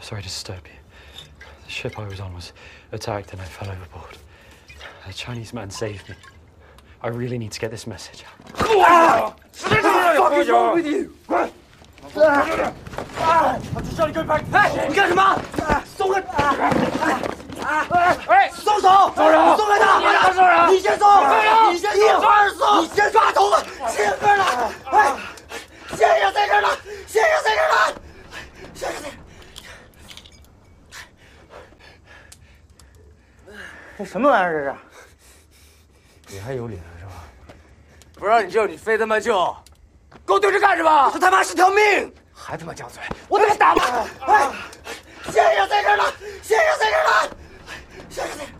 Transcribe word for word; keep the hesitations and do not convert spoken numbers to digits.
Sorry to disturb you. The ship I was on was attacked and I fell overboard. A Chinese man saved me. I really need to get this message out. What the fuck is wrong with you? 我就叫你跟白！哎，你干什么？松开！哎，松手！松手！松开他！松手！你先松！你先松！一会儿松！你先抓头发！先哥了！哎，先生在这儿呢！先生在这儿呢！先生在。这什么玩意儿？这是？你还有脸是吧？不让你救，你非他妈救！ 给我对着干什么？这他妈是条命！还他妈犟嘴！我他妈打吗？哎，先生在这儿呢！先生在这儿呢！先生在。